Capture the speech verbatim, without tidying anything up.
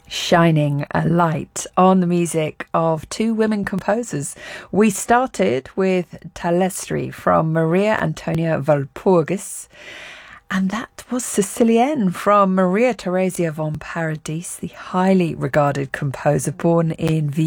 shining a light on the music of two women composers. We started with Talestri from Maria Antonia Walpurgis, and that was Sicilienne from Maria Theresia von Paradis, the highly regarded composer born in